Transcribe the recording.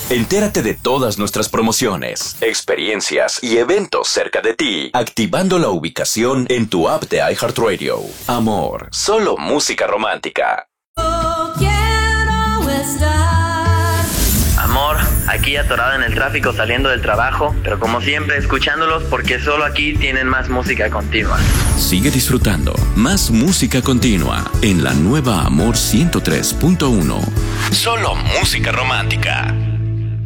Entérate de todas nuestras promociones, experiencias y eventos cerca de ti, activando la ubicación en tu app de iHeartRadio. Amor, solo música romántica. Amor, aquí atorado en el tráfico saliendo del trabajo, pero como siempre escuchándolos porque solo aquí tienen más música continua. Sigue disfrutando más música continua en la nueva Amor 103.1. Solo música romántica.